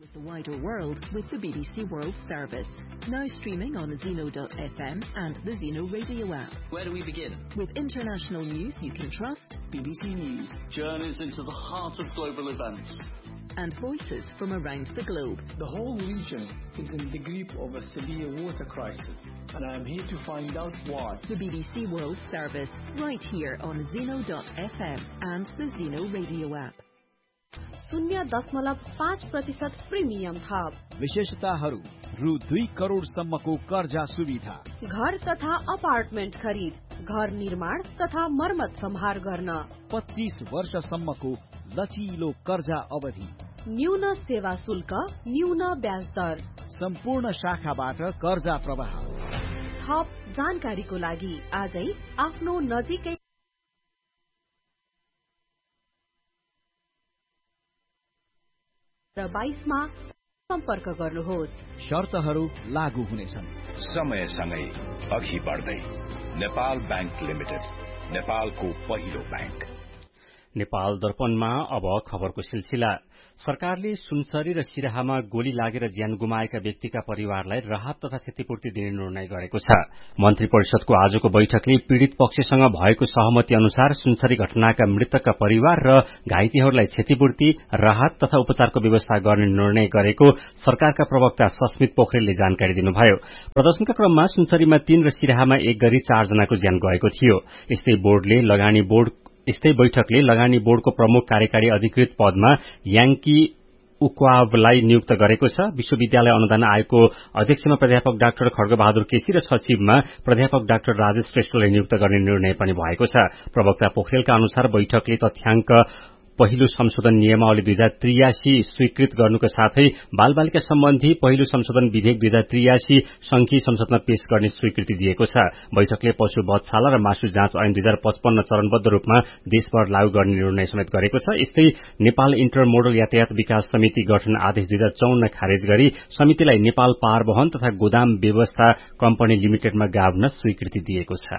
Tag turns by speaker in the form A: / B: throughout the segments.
A: The wider world with the BBC World Service. Now streaming on Zeno.fm and the Zeno radio app.
B: Where do we begin?
A: With international news you can trust.
B: BBC News. Journeys into the heart of global events.
A: And voices from around the globe.
C: The whole region is in the grip of a severe water crisis, and I am here to find out why.
A: The BBC World Service, right here on Zeno.fm and the Zeno radio app.
D: 0.5% premium थप
E: विशेषताहरू रु 2 करोडसम्मको कर्जा सुविधा
D: घर तथा apartment खरिद घर निर्माण तथा मर्मत सम्हार गर्न
E: 25 वर्षसम्मको लचिलो कर्जा अवधि
D: न्यून सेवा शुल्क न्यून ब्याज दर
E: सम्पूर्ण शाखाबाट कर्जा प्रवाह
D: थप जानकारीको लागि आजै आफ्नो नजिकै 22 मा सम्पर्क गर्नुहोस्
E: शर्तहरू लागू हुनेछन्
F: समयसँगै अघि बढ्दै नेपाल बैंक लिमिटेड नेपालको पहिलो बैंक
G: नेपाल दर्पणमा अब खबरको सिलसिला सरकारले सुनसरी र सिराहामा गोली लागेर ज्यान गुमाएका व्यक्तिका परिवारलाई राहत तथा क्षतिपूर्ति दिने निर्णय गरेको छ मन्त्री परिषदको आजको बैठकले पीड़ित पक्षसँग भएको सहमति अनुसार सुनसरी घटनाका मृतकका परिवार र घाइतेहरूलाई क्षतिपूर्ति राहत तथा उपचारको व्यवस्था गर्ने निर्णय गरेको सरकारका प्रवक्ता सस्मित पोखरेलले जानकारी दिनुभयो प्रदर्शनका क्रममा सुनसरीमा 3 र सिराहामा 1 गरी 4 जनाको ज्यान गएको थियो यस्तै बैठकले लगानी बोर्डको प्रमुख कार्यकारी अधिकृत पदमा याङ्की उक्वावलाई नियुक्त गरेको छ विश्वविद्यालय अनुदान आयोगको अध्यक्षमा प्राध्यापक डाक्टर खड्गबहादुर केसी र सचिवमा प्राध्यापक डाक्टर राजेश श्रेष्ठलाई नियुक्त गर्ने निर्णय पनि भएको छ प्रवक्ता पोखरेलका अनुसार बैठकले तथ्याङ्क पहिलो संशोधन नियमावली 2083 स्वीकृत गर्नुका साथै बालबालिका सम्बन्धी पहिलो संशोधन विधेयक 2083 संघीय संसदमा पेश गर्ने स्वीकृति दिएको छ बैठकले पशु वधशाला र मासु जाँच ऐन 2055 चरणबद्ध रूपमा देशभर लागू गर्ने निर्णय समेत गरेको छ यस्तै नेपाल इन्टरमोडल यातायात विकास समिति गठन आदेश 2054 खारेज गरी समितिलाई नेपाल पार वहन तथा गोदाम व्यवस्था कम्पनी लिमिटेडमा गाभ्न स्वीकृति दिएको छ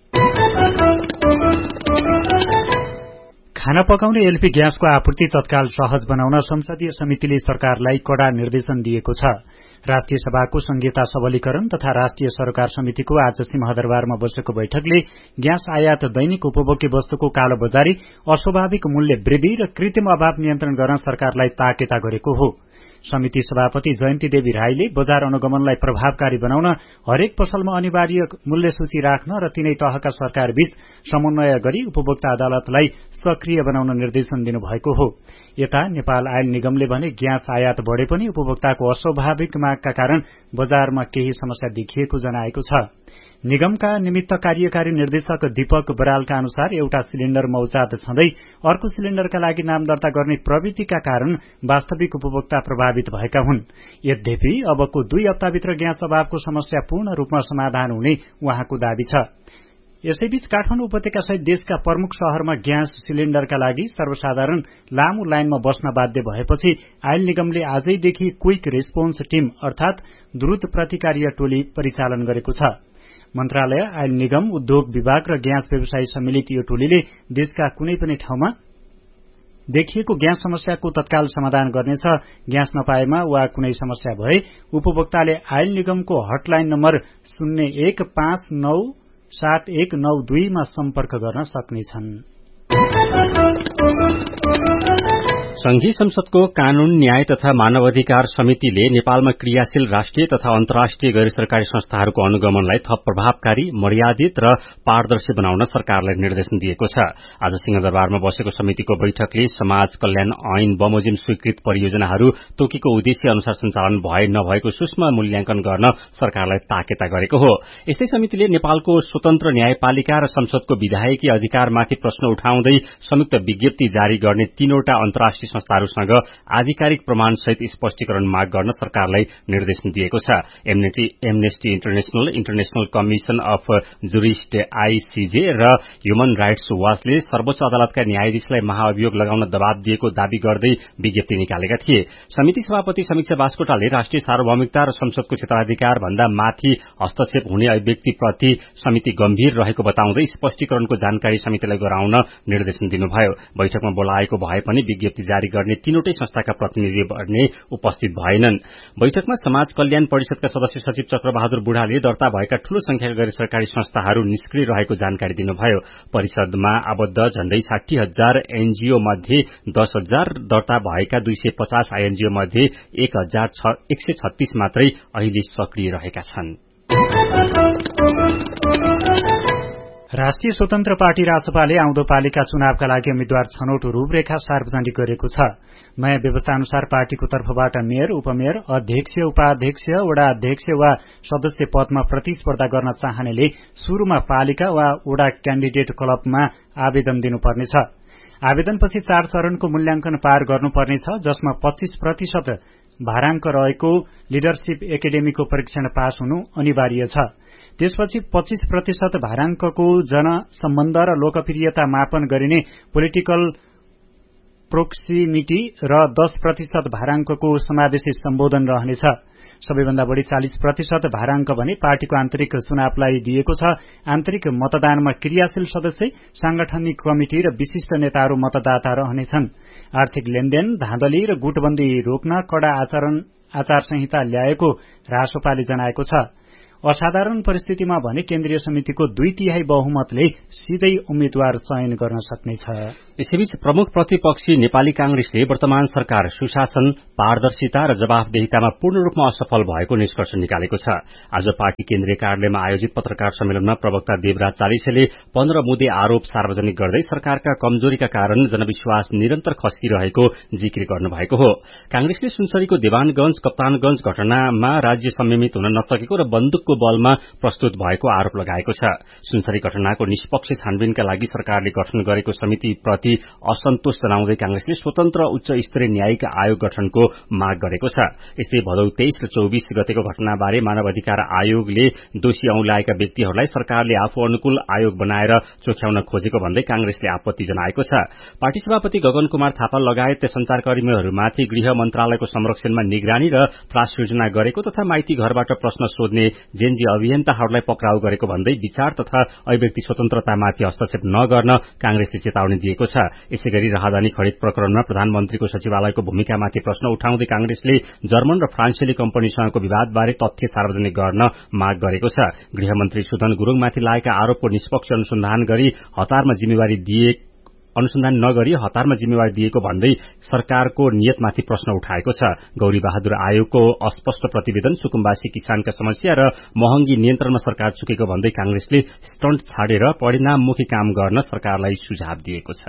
H: खाना पकाउने एलपी ग्यासको आपूर्ति तत्काल सहज बनाउन संसदीय समितिले सरकारलाई कड़ा निर्देशन दिएको छ राष्ट्रिय सभाको संघीयता सबलीकरण तथा राष्ट्रिय सरकार समितिको आज सिंहदरबारमा बसेको बैठकले ग्यास आयात दैनिक उपभोग्य वस्तुको कालोबजारी अस्वाभाविक मूल्य वृद्धि र कृत्रिम अभाव नियन्त्रण गर्न सरकारलाई ताकेता गरेको हो समिति सभापति जयन्ती देवी राईले बजार अनुगमनलाई प्रभावकारी बनाउन हरेक पसलमा अनिवार्य मूल्य सूची राख्न र तीनै तहका सरकारबीच समन्वय गरी उपभोक्ता अदालतलाई सक्रिय बनाउन निर्देशन दिनुभएको हो यता नेपाल आयल निगमले भने ग्यास आयात बढे पनि उपभोक्ताको अस्वाभाविक मागका कारण बजारमा केही समस्या देखिएको जनाएको छ निगमका निमित्त कार्यकारी निर्देशक दीपक बरालका अनुसार एउटा सिलिण्डर मौजाद छँदै अर्को सिलिण्डरका लागि नाम दर्ता गर्ने प्रवृत्तिका कारण वास्तविक उपभोक्ता प्रभावित भएका हुन् यद्यपि अबको 2 हप्ताभित्र ग्यास अभावको समस्या पूर्ण रूपमा समाधान हुने उहाँको दावी छ यसैबीच काठमाडौँ उपत्यका सहित देशका प्रमुख शहरमा ग्यास सिलिण्डरका लागि सर्वसाधारण लामो लाइनमा बस्न बाध्य भएपछि आयल निगमले आजैदेखि क्विक रेस्पोन्स टीम अर्थात द्रुत प्रतिकार्य टोली परिचालन गरेको छ मन्त्रालय आयल निगम उद्योग विभाग र ग्यास व्यवसायी सम्मिलित यो टोलीले देशका कुनै पनि ठाउँमा देखिएको ग्यास समस्याको तत्काल समाधान गर्नेछ ग्यास नपाएमा वा कुनै समस्या भए उपभोक्ताले आयल निगमको हटलाइन नम्बर 01597192 मा सम्पर्क गर्न सक्नेछन्
G: संघीय संसदको कानून न्याय तथा मानवाधिकार समितिले नेपालमा क्रियाशील राष्ट्रिय तथा अन्तर्राष्ट्रिय गैर सरकारी संस्थाहरूको अनुगमनलाई थप प्रभावकारी मर्यादित र पारदर्शी बनाउन सरकारलाई निर्देशन दिएको छ आज सिंहदरबारमा बसेको समितिको बैठकले समाज कल्याण ऐन बमोजिम स्वीकृत परियोजनाहरू तोकेको उद्देश्य अनुसार सञ्चालन भए नभएको सूक्ष्म मूल्याङ्कन गर्न सरकारलाई ताकेता गरेको हो यस्तै समितिले नेपालको स्वतन्त्र न्यायपालिका र संसदको विधायकी अधिकारमाथि प्रश्न उठाउँदै संयुक्त विज्ञप्ति जारी गर्ने 3वटा अन्तर्राष्ट्रिय संस्थाहरूसँग आधिकारिक प्रमाण सहित स्पष्टीकरण माग गर्न सरकारलाई निर्देशन दिएको छ amnesty international international commission of jurist ICJ र ह्युमन राइट्स वाचले सर्वोच्च अदालतका न्यायाधीशलाई महाअभियोग लगाउन दबाव दिएको दावी गर्दै विज्ञप्ति निकालेका थिए समिति सभापति समीक्षा बास्कोटाले राष्ट्रिय सार्वभौमिकता र संसदको क्षेत्राधिकार भन्दा माथि हस्तक्षेप हुने अभिव्यक्तिप्रति समिति गम्भीर रहेको बताउँदै स्पष्टीकरणको जानकारी समितिलाई गराउन निर्देशन दिनुभयो बैठकमा बोलाएको भए पनि विज्ञप्ति जारी जानकारी गर्ने तीनवटै संस्थाका प्रतिनिधि भने उपस्थित भएनन्। बैठकमा समाज कल्याण परिषदका सदस्य सचिव चक्रबहादुर बुढाले दर्ता भएका ठूलो संख्याका गैर सरकारी संस्थाहरू निष्क्रिय रहेको जानकारी दिनुभयो। परिषदमा आबद्ध झण्डै 60,000 एनजीओ मध्ये 10,000 दर्ता भएका 250 आईएनजीओ मध्ये 1,136 मात्रै अहिले सक्रिय रहेका छन्।
H: राष्ट्रिय स्वतन्त्र पार्टी रासपाले आउँदो पालिका चुनावका लागि उम्मेद्वार छनौट रूपरेखा सार्वजनिक गरेको छ। नयाँ व्यवस्था अनुसार पार्टीको तर्फबाट मेयर, उपमेयर, अध्यक्ष, उपाध्यक्ष, वडा अध्यक्ष वा सदस्य पदमा प्रतिस्पर्धा गर्न चाहनेले शुरूमा पालिका वा वडा क्याण्डिडेट क्लबमा आवेदन दिनुपर्नेछ। आवेदनपछि 4 चरणको मूल्याङ्कन पार गर्नुपर्नेछ, जसमा 25% भाराङ्क रहेको लिडरशिप एकाडेमीको परीक्षण पास हुनु अनिवार्य छ। त्यसपछि 25% भाराङ्कको जनसम्बन्ध र लोकप्रियता मापन गरिने पोलिटिकल प्रोक्सिमिटी र 10% भाराङ्कको समावेशी सम्बोधन रहनेछ। सबैभन्दा बढ़ी 40% भाराङ्क भने पार्टीको आन्तरिक चुनावलाई दिएको छ। आन्तरिक मतदानमा क्रियाशील सदस्य, सांगठनिक कमिटी र विशिष्ट नेताहरू मतदाता रहनेछन्। आर्थिक लेनदेन, धाँधली र गुटबन्दी रोक्न कड़ा आचार संहिता ल्याएको रासपाले जनाएको छ। असाधारण परिस्थितिमा भने केन्द्रीय समितिको 2/3 बहुमतले सिधै उम्मेद्वार चयन गर्न सक्नेछ।
G: यसैबीच प्रमुख प्रतिपक्षी नेपाली कांग्रेसले वर्तमान सरकार सुशासन, पारदर्शिता र जवाफदेहितामा पूर्ण रूपमा असफल भएको निष्कर्ष निकालेको छ। आज पार्टी केन्द्रीय कार्यालयमा आयोजित पत्रकार सम्मेलनमा प्रवक्ता देवराज चालिसेले 15 मुद्दे आरोप सार्वजनिक गर्दै सरकारका कमजोरीका कारण जनविश्वास निरन्तर खस्किरहेको जिकिर गर्नुभएको हो। कांग्रेसले सुनसरीको देवानगंज, कप्तानगंज घटनामा राज्य संयमित हुन नसकेको र बन्दुकको बलमा प्रस्तुत भएको आरोप लगाएको छ। सुनसरी घटनाको निष्पक्ष छानबिनका लागि सरकारले गठन गरेको समितिप्रति असन्तोष जनाउँदै कांग्रेसले स्वतन्त्र उच्च स्तरीय न्यायिक आयोग गठनको माग गरेको छ। यस्तै भदौ 23 र 24 गतेको घटनाबारे मानव अधिकार आयोगले दोषी औंल्याएका व्यक्तिहरूलाई सरकारले आफू अनुकूल आयोग बनाएर चोख्याउन खोजेको भन्दै कांग्रेसले आपत्ति जनाएको छ। पार्टी सभापति गगन कुमार थापा लगायत संचारकर्मीहरूमाथि गृह मन्त्रालयको संरक्षणमा निगरानी र त्रास योजना गरेको तथा माइती घरबाट प्रश्न सोध्ने जेनजी अभियन्ताहरूलाई पक्राउ गरेको भन्दै विचार तथा अभिव्यक्ति स्वतन्त्रतामाथि हस्तक्षेप नगर्न कांग्रेसले चेतावनी दिएको छ। यसैगरी राहदानी खरिद प्रकरणमा प्रधानमन्त्रीको सचिवालयको भूमिकामाथि प्रश्न उठाउँदै कांग्रेसले जर्मन र फ्रान्सेली कम्पनीसँगको विवादबारे तथ्य सार्वजनिक गर्न माग गरेको छ। गृहमन्त्री सुदन गुरूङमाथि लागेका आरोपको निष्पक्ष अनुसन्धान नगरी हतारमा जिम्मेवारी दिएको भन्दै सरकारको नियतमाथि प्रश्न उठाएको छ। गौरी बहादुर आयोगको अस्पष्ट प्रतिवेदन, सुकुम्बासी किसानका समस्या र महँगी नियन्त्रणमा सरकार चुकेको भन्दै कांग्रेसले स्टन्ट छाडेर परिणाममुखी काम गर्न सरकारलाई सुझाव दिएको छ।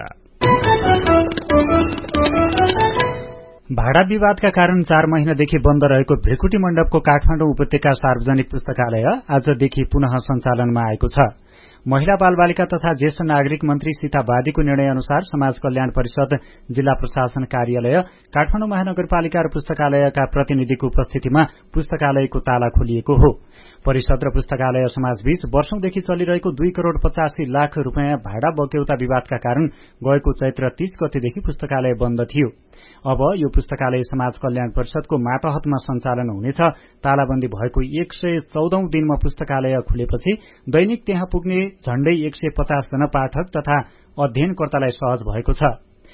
H: भाडा विवादका कारण 4 महिनादेखि बन्द रहेको भृकुटी मण्डपको काठमाडौँ उपत्यका सार्वजनिक पुस्तकालय आजदेखि पुनः सञ्चालनमा आएको छ। महिला बालबालिका तथा ज्येष्ठ नागरिक मन्त्री सीता बादीको निर्णय अनुसार समाज कल्याण परिषद, जिल्ला प्रशासन कार्यालय, काठमाडौँ महानगरपालिका र पुस्तकालयका प्रतिनिधिको उपस्थितिमा पुस्तकालयको ताला खोलिएको हो। परिषद र पुस्तकालय समाजबीच वर्षौंदेखि चलिरहेको 2 करोड़ 85 लाख रूपियाँ भाडा बक्यौता विवादका कारण गएको चैत्र 30 गतेदेखि पुस्तकालय बन्द थियो। अब यो पुस्तकालय समाज कल्याण परिषदको मातहतमा सञ्चालन हुनेछ। तालाबन्दी भएको 114औं दिनमा पुस्तकालय खुलेपछि दैनिक त्यहाँ पुग्ने झण्डै 150 जना पाठक तथा अध्ययनकर्तालाई सहज भएको छ।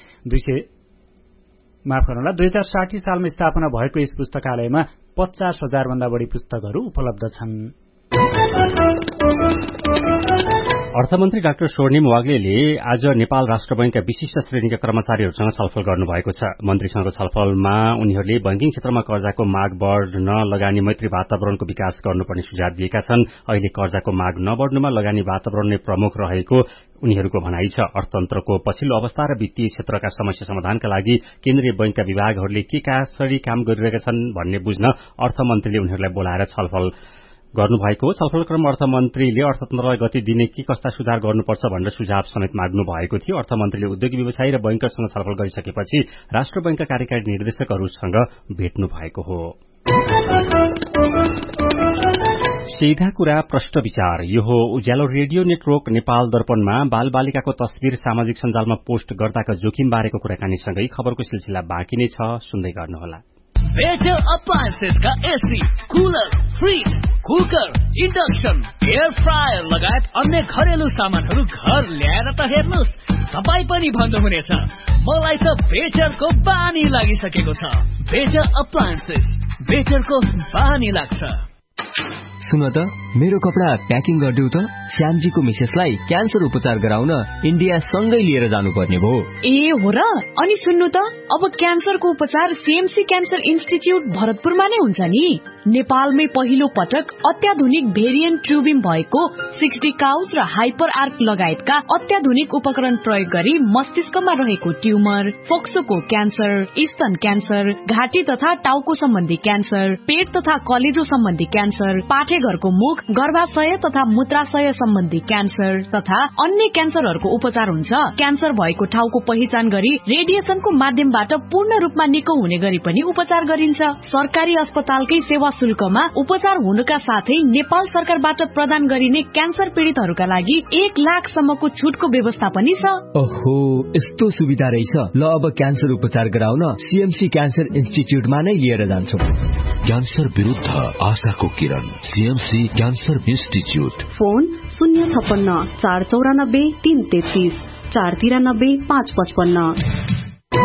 H: 2060 सालमा स्थापना भएको यस पुस्तकालयमा 50,000 भन्दा बढ़ी पुस्तकहरू उपलब्ध छन्।
G: अर्थमन्त्री डाक्टर स्वर्णिम वाग्लेले आज नेपाल राष्ट्र बैंकका विशिष्ट श्रेणीका कर्मचारीहरूसँग छलफल गर्नुभएको छ। मन्त्रीसँगको छलफलमा उनीहरूले बैंकिङ क्षेत्रमा कर्जाको माग बढ़न लगानी मैत्री वातावरणको विकास गर्नुपर्ने सुझाव दिएका छन्। अहिले कर्जाको माग नबढ़नुमा लगानी वातावरण नै प्रमुख रहेको उनीहरूको भनाइ छ। अर्थतन्त्रको पछिल्लो अवस्था र वित्तीय क्षेत्रका समस्या समाधानका लागि केन्द्रीय बैंकका विभागहरूले के कसरी काम गरिरहेका छन् भन्ने बुझ्न अर्थमन्त्रीले उनीहरूलाई बोलाएर छलफल गर्नुभएको। छलफलक्रममा अर्थमन्त्रीले अर्थतन्त्रलाई गति दिने के कस्ता सुधार गर्नुपर्छ भनेर सुझाव समेत माग्नु भएको थियो। अर्थमन्त्रीले उद्योगी व्यवसायी र बैंकरसँग छलफल गरिसकेपछि राष्ट्र बैंकका कार्यकारी निर्देशकहरूसँग भेट्नु भएको हो। सीधा कुरा प्रश्न विचार। यो हो उज्यालो रेडियो नेटवर्क नेपाल दर्पणमा बालबालिकाको तस्बिर सामाजिक सञ्जालमा पोस्ट गर्दाका जोखिम बारेको कुराकानीसँगै खबरको सिलसिला बाँकी नै छ, सुन्दै गर्नुहोला।
I: Better अप्लायन्सेसका AC, cooler, fridge, cooker, induction, air fryer लगायत अन्य घरेलु सामानहरू घर ल्याएर त हेर्नुहोस्, तपाईँ पनि भन्नुहुनेछ मलाई त बेटरको बानी लागिसकेको छ। बेटर अप्लायन्सेस, बेटरको बानी लाग्छ।
J: सुन त, मेरो कपडा प्याकिङ गरिदेऊ त। श्यामजीको मिसेसलाई क्यान्सर उपचार गराउन इन्डिया सँगै लिएर जानुपर्ने भयो।
K: ए हो र? अनि सुन्नु त, अब क्यान्सरको उपचार सीएमसी क्यान्सर इन्स्टिट्युट भरतपुरमा नै हुन्छ नि। नेपालमै पहिलो पटक अत्याधुनिक भेरिएन्ट ट्युबिम भएको 60 काउस र हाइपर आर्क लगायतका अत्याधुनिक उपकरण प्रयोग गरी मस्तिष्कमा रहेको ट्युमर, फोक्सोको क्यान्सर, स्तन क्यान्सर, घाँटी तथा टाउको सम्बन्धी क्यान्सर, पेट तथा कलेजो सम्बन्धी क्यान्सर, पाठेघरको मुख, गर्भाशय तथा मूत्राशय सम्बन्धी क्यान्सर तथा अन्य क्यान्सरहरूको उपचार हुन्छ। क्यान्सर भएको ठाउँको पहिचान गरी रेडिएसनको माध्यमबाट पूर्ण रूपमा निको हुने गरी पनि उपचार गरिन्छ। सरकारी अस्पतालकै सेवा शुल्कमा उपचार हुनुका साथै नेपाल सरकारबाट प्रदान गरिने क्यान्सर पीड़ितहरूका लागि 1 लाखसम्मको छुटको व्यवस्था पनि छ।
J: ओहो, यस्तो सुविधा रहेछ। ल अब क्यान्सर उपचार गराउन सीएमसी क्यान्सर इन्स्टिट्युटमा नै लिएर जान्छौ।
F: क्यान्सर विरुद्ध आशाको किरण, सीएमसी क्यान्सर इन्स्टिट्युट।
D: फोन 056 494 333 493 555।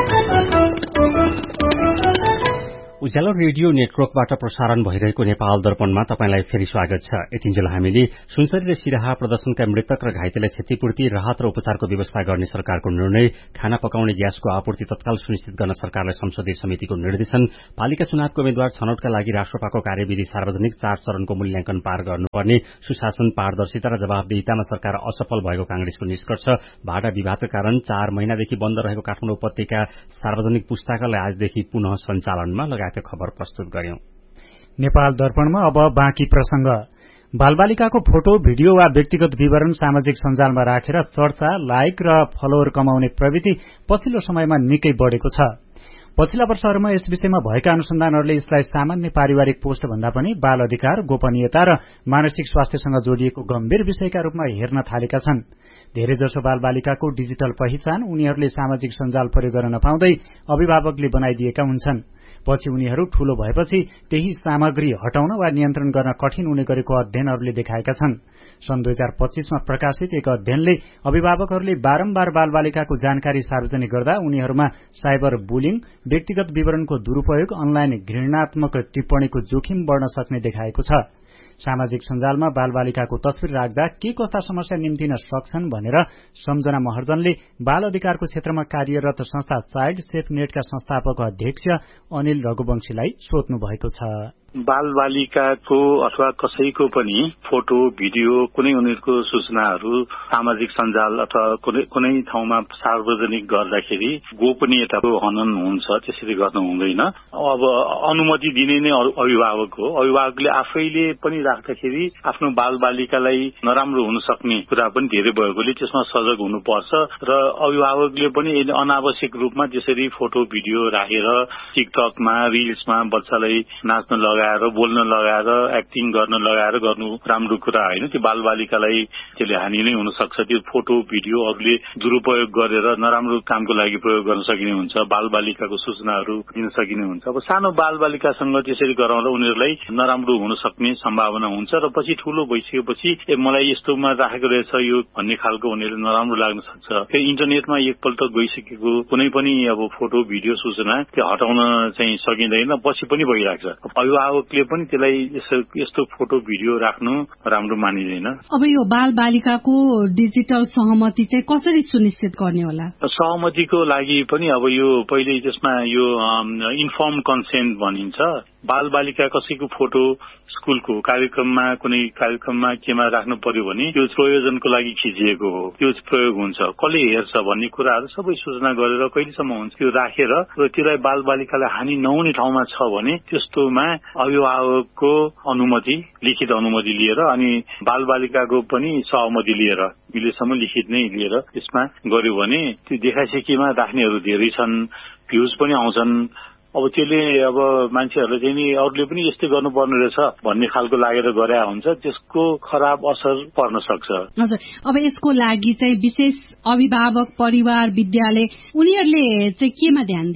G: उज्यालो रेडियो नेटवर्कबाट प्रसारण भइरहेको नेपाल दर्पणमा तपाईंलाई फेरि स्वागत छ। यतिन्जेल हामीले सुनसरी र सिराहा प्रदर्शनका मृतक र घाइतेलाई क्षतिपूर्ति, राहत र उपचारको व्यवस्था गर्ने सरकारको निर्णय, खाना पकाउने ग्यासको आपूर्ति तत्काल सुनिश्चित गर्न सरकारलाई संसदीय समितिको निर्देशन, पालिका चुनावको उम्मेद्वार छनौटका लागि राष्ट्रपाको कार्यविधि सार्वजनिक 4 चरणको मूल्याङ्कन पार गर्नुपर्ने, सुशासन, पारदर्शिता र जवाफदेहितामा सरकार असफल भएको कांग्रेसको निष्कर्ष, भाडा विवादका कारण 4 महिनादेखि बन्द रहेको काठमाडौँ उपत्यका सार्वजनिक पुस्तकालय आजदेखि पुनः सञ्चालनमा लगायतका खबर प्रस्तुत गर्यौं।
H: नेपाल दर्पणमा अब बाँकी प्रसंग। बालबालिकाको फोटो, भिडियो वा व्यक्तिगत विवरण सामाजिक सञ्जालमा राखेर चर्चा, लाइक र फलोवर कमाउने प्रवृत्ति पछिल्लो समयमा निकै बढ़ेको छ। पछिल्ला वर्षहरूमा यस विषयमा भएका अनुसन्धानहरूले यसलाई सामान्य पारिवारिक पोस्ट भन्दा पनि बाल अधिकार, गोपनीयता र मानसिक स्वास्थ्यसँग जोडिएको गम्भीर विषयका रूपमा हेर्न थालेका छन्। धेरैजसो बालबालिकाको डिजिटल पहिचान उनीहरूले सामाजिक सञ्जाल प्रयोग गर्न नपाउँदै अभिभावकले बनाइदिएका हुन्छन्। पछि उनीहरू ठूलो भएपछि त्यही सामग्री हटाउन वा नियन्त्रण गर्न कठिन हुने गरेको अध्ययनहरूले देखाएका छन्। सन् 2025 मा प्रकाशित एक अध्ययनले अभिभावकहरूले बारम्बार बालबालिकाको जानकारी सार्वजनिक गर्दा उनीहरूमा साइबर बुलिङ, व्यक्तिगत विवरणको दुरूपयोग, अनलाइन घृणात्मक टिप्पणीको जोखिम बढ़न सक्ने देखाएको छ। सामाजिक सञ्जालमा बालबालिकाको तस्विर राख्दा के कस्ता समस्या निम्तिन सक्छन् भनेर सम्झना महर्जनले बाल अधिकारको क्षेत्रमा कार्यरत संस्था चाइल्ड सेफ नेटका संस्थापक अध्यक्ष अनिल रघुवंशीलाई सोध्नु भएको छ।
L: बालबालिकाको अथवा कसैको पनि फोटो, भिडियो, कुनै उनीहरूको सूचनाहरू सामाजिक सञ्जाल अथवा कुनै ठाउँमा सार्वजनिक गर्दाखेरि गोपनीयताको हनन हुन्छ, त्यसरी गर्नु हुँदैन। अब अनुमति दिने नै अभिभावक हो। अभिभावकले आफैले पनि राख्दाखेरि आफ्नो बालबालिकालाई नराम्रो हुन सक्ने कुरा पनि धेरै भएकोले त्यसमा सजग हुनुपर्छ र अभिभावकले पनि अनावश्यक रूपमा त्यसरी फोटो, भिडियो राखेर टिकटकमा, रिल्समा बच्चालाई नाच्न लगाएर, बोल्न लगाएर, एक्टिङ गर्न लगाएर गर्नु राम्रो कुरा होइन। त्यो बालबालिकालाई त्यसले हानि नै हुन सक्छ। त्यो फोटो, भिडियो अरूले दुरूपयोग गरेर नराम्रो कामको लागि प्रयोग गर्न सकिने हुन्छ। बालबालिकाको सूचनाहरू दिन सकिने हुन्छ। अब सानो बालबालिकासँग त्यसरी गराउँदा उनीहरूलाई नराम्रो हुन सक्ने सम्भावना हुन्छ र पछि ठूलो भइसकेपछि मलाई यस्तोमा राखेको रहेछ यो भन्ने खालको उनीहरूले नराम्रो लाग्न सक्छ। फेरि इन्टरनेटमा एकपल्ट गइसकेको कुनै पनि अब फोटो, भिडियो, सूचना त्यो हटाउन चाहिँ सकिँदैन, पछि पनि भइरहेको छ। अभिभावकले पनि त्यसलाई यस्तो फोटो, भिडियो राख्नु राम्रो मानिँदैन।
M: अब यो बालबालिकाको डिजिटल सहमति चाहिँ कसरी सुनिश्चित गर्ने होला?
L: सहमतिको लागि पनि अब यो पहिले त्यसमा यो इन्फर्म कन्सेन्ट भनिन्छ। बालबालिका कसैको फोटो स्कुलको कार्यक्रममा, कुनै कार्यक्रममा केमा राख्नु पर्यो भने त्यो प्रयोजनको लागि खिचिएको हो, त्यो प्रयोग हुन्छ, कसले हेर्छ भन्ने कुराहरू सबै सूचना गरेर कहिलेसम्म हुन्छ त्यो राखेर र त्यसलाई बालबालिकालाई हानि नहुने ठाउँमा छ भने त्यस्तोमा अभिभावकको अनुमति, लिखित अनुमति लिएर अनि बालबालिकाको पनि सहमति लिएर मिलेसम्म लिखित नै लिएर यसमा गर्यो भने त्यो देखासेखीमा राख्नेहरू धेरै छन्, भ्युज पनि आउँछन्। अब त्यसले अब मान्छेहरूले चाहिँ नि अरूले पनि यस्तै गर्नुपर्ने रहेछ भन्ने खालको लागेर गरे हुन्छ, त्यसको खराब असर पर्न सक्छ।
M: हजुर, अब यसको लागि चाहिँ विशेष अभिभावक, परिवार, विद्यालय उनीहरूले चाहिँ केमा ध्यान दिने?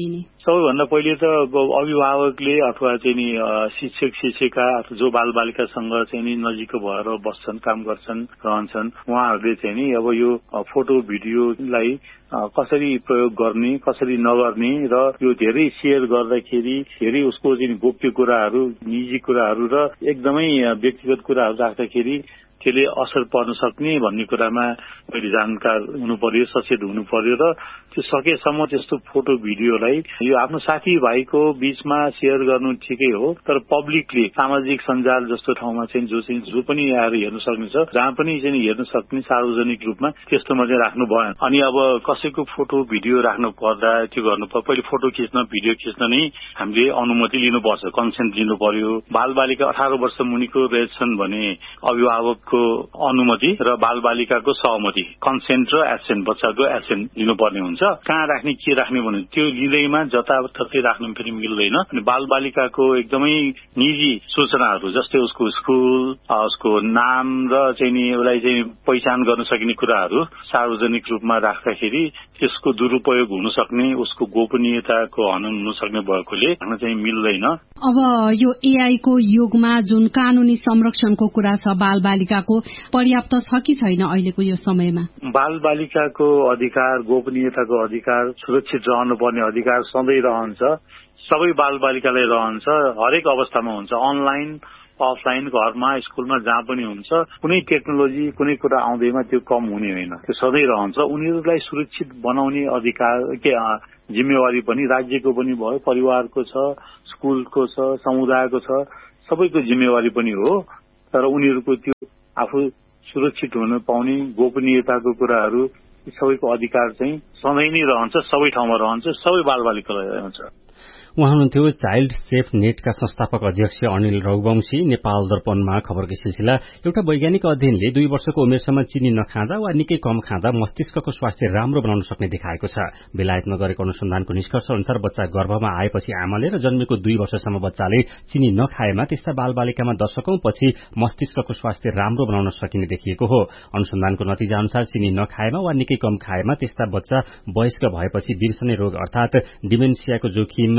L: सबैभन्दा पहिले त अभिभावकले अथवा चाहिँ नि शिक्षक शिक्षिका अथवा जो बालबालिकासँग चाहिँ नि नजिक भएर बस्छन्, काम गर्छन्, रहन्छन्, उहाँहरूले चाहिँ नि अब यो फोटो भिडियोलाई कसरी प्रयोग गर्ने, कसरी नगर्ने र यो धेरै शेयर गर्दाखेरि धेरै उसको चाहिँ गोप्य कुराहरू, निजी कुराहरू र एकदमै व्यक्तिगत कुराहरू राख्दाखेरि त्यसले असर पर्न सक्ने भन्ने कुरामा मैले जानकार हुनु पर्यो, सचेत हुनु पर्यो र त्यो सकेसम्म त्यस्तो फोटो भिडियोलाई यो आफ्नो साथीभाइको बीचमा शेयर गर्नु ठिकै हो, तर पब्लिकली सामाजिक सञ्जाल जस्तो ठाउँमा चाहिँ जो पनि आएर हेर्न सक्ने छ, जहाँ पनि चाहिँ हेर्न सक्ने सार्वजनिक रूपमा त्यस्तोमा चाहिँ राख्नु भएन। अनि अब कसैको फोटो भिडियो राख्नु पर्दा त्यो गर्नु पर्यो, पहिले फोटो खिच्न भिडियो खिच्न नै हामीले अनुमति लिनुपर्छ, कन्सेन्ट दिनु पर्यो। बालबालिका 18 वर्ष मुनिको रहेछन् भने अभिभावकको अनुमति र बालबालिकाको सहमति, कन्सेन्ट र एसेन्ट, बच्चाको एसेन्ट लिनुपर्ने हुन्छ। कहाँ राख्ने के राख्ने भने त्यो लिँदैमा जताततै राख्नु फेरि मिल्दैन। अनि बालबालिकाको एकदमै निजी सूचनाहरू जस्तै उसको स्कुल, उसको नाम र चाहिँ नि उसलाई चाहिँ पहिचान गर्न सकिने कुराहरू सार्वजनिक रूपमा राख्दाखेरि त्यसको दुरुपयोग हुन सक्ने, उसको गोपनीयताको हनन हुन सक्ने भएकोले राख्न चाहिँ मिल्दैन।
M: अब यो एआई को युगमा जुन कानूनी संरक्षणको कुरा छ बालबालिकाको, पर्याप्त छ कि छैन अहिलेको यो समयमा?
L: बालबालिकाको अधिकार, गोपनीयताको अधिकार, सुरक्षित रहनुपर्ने अधिकार सधैँ रहन्छ, सबै बालबालिकालाई रहन्छ, हरेक अवस्थामा हुन्छ, अनलाइन अफलाइन, घरमा, स्कुलमा, जहाँ पनि हुन्छ। कुनै टेक्नोलोजी कुनै कुरा आउँदैमा त्यो कम हुने होइन, त्यो सधैँ रहन्छ। उनीहरूलाई सुरक्षित बनाउने अधिकार जिम्मेवारी पनि राज्यको पनि भयो, परिवारको छ, स्कुलको छ, समुदायको छ, सबैको जिम्मेवारी पनि हो। तर उनीहरूको त्यो आफू सुरक्षित हुन पाउने गोपनीयताको कुराहरू सबैको अधिकार चाहिँ सधैँ नै रहन्छ, सबै ठाउँमा रहन्छ, सबै बालबालिकालाई रहन्छ।
G: उहाँ हुनुहुन्थ्यो चाइल्ड सेफ नेटका संस्थापक अध्यक्ष अनिल रघुवंशी। नेपाल दर्पणमा खबरको सिलसिला। एउटा वैज्ञानिक अध्ययनले 2 वर्षको उमेरसम्म चिनी नखाँदा वा निकै कम खाँदा मस्तिष्कको स्वास्थ्य राम्रो बनाउन सक्ने देखाएको छ। बेलायतमा गरेको अनुसन्धानको निष्कर्ष अनुसार बच्चा गर्भमा आएपछि आमाले र जन्मेको 2 वर्षसम्म बच्चाले चिनी नखाएमा त्यस्ता बालबालिकामा दशकौं पछि मस्तिष्कको स्वास्थ्य राम्रो बनाउन सकिने देखिएको हो। अनुसन्धानको नतिजा अनुसार चिनी नखाएमा वा निकै कम खाएमा त्यस्ता बच्चा वयस्क भएपछि बिर्सने रोग अर्थात डिमेन्सियाको जोखिम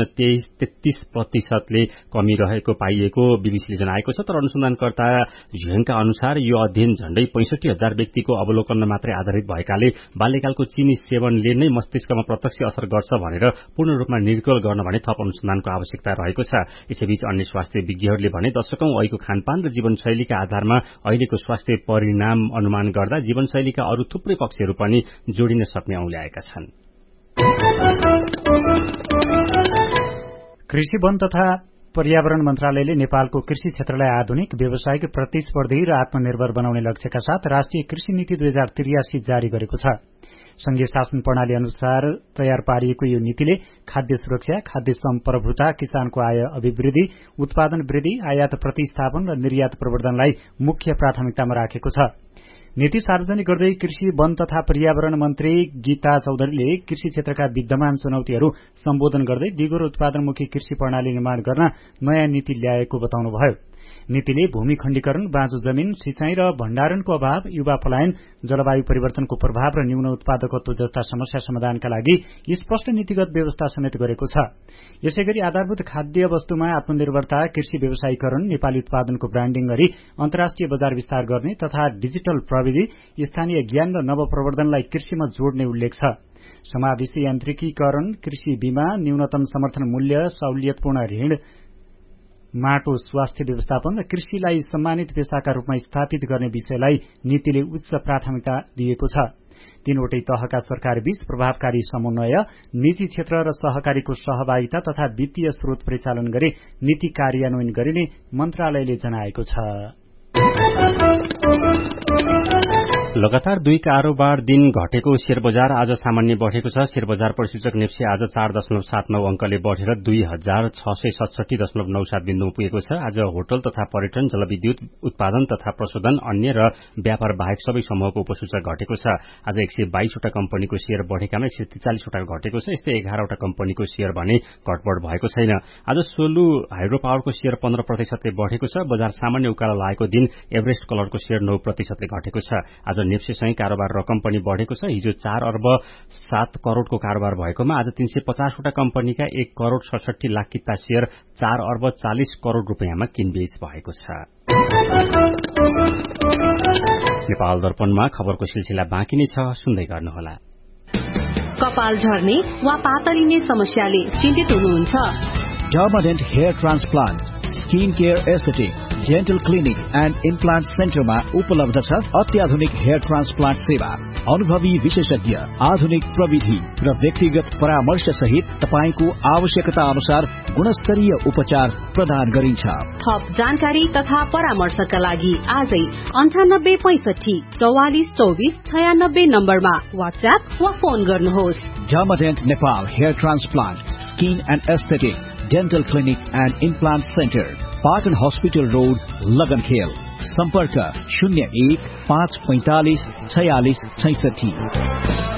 G: 33% कमी रहेको पाइएको बीबीसीले जनाएको छ। तर अनुसन्धानकर्ता झ्याङका अनुसार यो अध्ययन झण्डै 65,000 व्यक्तिको अवलोकनमा मात्रै आधारित भएकाले बाल्यकालको चिनी सेवनले नै मस्तिष्कमा प्रत्यक्ष असर गर्छ भनेर पूर्ण रूपमा निर्गल गर्न भने थप अनुसन्धानको आवश्यकता रहेको छ। यसैबीच अन्य स्वास्थ्य विज्ञहरूले भने दशकौं अघिको खानपान र जीवनशैलीका आधारमा अहिलेको स्वास्थ्य परिणाम अनुमान गर्दा जीवनशैलीका अरू थुप्रै पक्षहरू पनि जोडिन सक्ने औल्याएका छन्।
H: कृषि वन तथा पर्यावरण मन्त्रालयले नेपालको कृषि क्षेत्रलाई आधुनिक, व्यावसायिक, प्रतिस्पर्धी र आत्मनिर्भर बनाउने लक्ष्यका साथ राष्ट्रिय कृषि नीति 2083 जारी गरेको छ। संघीय शासन प्रणाली अनुसार तयार पारिएको यो नीतिले खाद्य सुरक्षा, खाद्य सम्प्रभुता, किसानको आय अभिवृद्धि, उत्पादन वृद्धि, आयात प्रतिस्थापन र निर्यात प्रवर्धनलाई मुख्य प्राथमिकतामा राखेको छ। नीति सार्वजनिक गर्दै कृषि वन तथा पर्यावरण मन्त्री गीता चौधरीले कृषि क्षेत्रका विद्यमान चुनौतीहरू सम्बोधन गर्दै दिगो र उत्पादनमुखी कृषि प्रणाली निर्माण गर्न नयाँ नीति ल्याएको बताउनुभयो। नीतिले भूमि खण्डीकरण, बाँझो जमीन, सिंचाई र भण्डारणको अभाव, युवा पलायन, जलवायु परिवर्तनको प्रभाव र न्यून उत्पादकत्व जस्ता समस्या समाधानका लागि स्पष्ट नीतिगत व्यवस्था समेत गरेको छ। यसैगरी आधारभूत खाद्य वस्तुमा आत्मनिर्भरता, कृषि व्यवसायीकरण, नेपाली उत्पादनको ब्रान्डिङ गरी अन्तर्राष्ट्रिय बजार विस्तार गर्ने तथा डिजिटल प्रविधि, स्थानीय ज्ञान र नवप्रवर्धनलाई कृषिमा जोड्ने उल्लेख छ। समावेशी यान्त्रिकीकरण, कृषि बीमा, न्यूनतम समर्थन मूल्य, सहुलियतपूर्ण ऋण, माटो स्वास्थ्य व्यवस्थापन र कृषिलाई सम्मानित पेशाका रूपमा स्थापित गर्ने विषयलाई नीतिले उच्च प्राथमिकता दिएको छ। तीनवटै तहका सरकारबीच प्रभावकारी समन्वय, निजी क्षेत्र र सहकारीको सहभागिता तथा वित्तीय स्रोत परिचालन गरी नीति कार्यान्वयन गरिने मन्त्रालयले जनाएको छ। लगातार 2 कारोबार दिन घटेको शेयर बजार आज सामान्य बढ़ेको छ। शेयर बजार परिसूचक नेप्से आज 4.79 अंकले बढ़ेर 2667.97 बिन्दुमा पुगेको छ। आज होटल तथा पर्यटन, जलविद्युत उत्पादन तथा प्रशोधन, अन्य र व्यापार बाहेक सबै समूहको उपसूचक घटेको छ। आज 122 वटा कम्पनीको शेयर बढ़ेकामा 143 वटा घटेको छ। यस्तै 11 वटा कम्पनीको शेयर भने घटबढ़ भएको छैन। आज सोलु हाइड्रो पावरको शेयर 15% ले बढ़ेको छ। बजार सामान्य उकालो लागेको दिन एभरेस्ट कलरको शेयर 9% ले घटेको छ। आज
G: नेप्सेसँगै कारोबार रकम पनि बढ़ेको छ। हिजो 4 अर्ब 7 करोड़को कारोबार भएकोमा आज 350 वटा कम्पनीका 1 करोड़ 67 लाख किता शेयर 4 अर्ब 40 करोड़ रुपियाँमा किनबेच भएको छ। नेपाल दर्पणमा खबरको सिलसिला बाँकी नै छ, सुन्दै गर्नुहोला।
D: कपाल झर्ने वा पातलिने समस्याले चिन्तित हुनुहुन्छ?
N: Dermadent Hair Transplant, Skin Care Aesthetic, Dental Clinic and Implant Center मा उपलब्ध छ अत्याधुनिक हेयर ट्रान्सप्लान्ट सेवा। अनुभवी विशेषज्ञ, आधुनिक प्रविधि र व्यक्तिगत परामर्श सहित तपाईको आवश्यकता अनुसार गुणस्तरीय उपचार प्रदान गरिन्छ।
D: थप जानकारी तथा परामर्शका लागि आजै 98 65 44 24 96 नम्बरमा व्हाट्सएप वा फोन गर्नुहोस्।
N: Dermadent Nepal Hair Transplant, Skin and Aesthetic, Dental Clinic and Implant Center, Patan Hospital Road, Lagankhel. सम्पर्क 01 545 46 66।